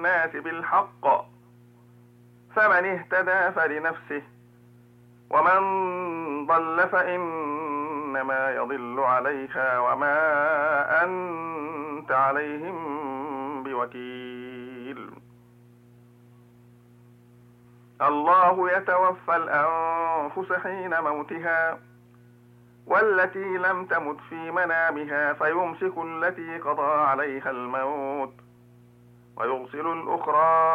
الناس بالحق فمن اهتدى فلنفسه ومن ضل فإنما يضل عليها وما أنت عليهم بوكيل. الله يتوفى الأنفس حين موتها والتي لم تمت في منامها فيمسك التي قضى عليها الموت ويرسل الأخرى